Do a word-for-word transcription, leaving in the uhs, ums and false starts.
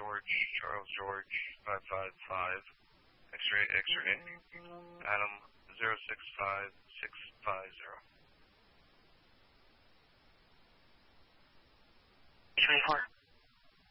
George, Charles George, five five five, X-ray, X-ray, Adam, zero six five six five zero.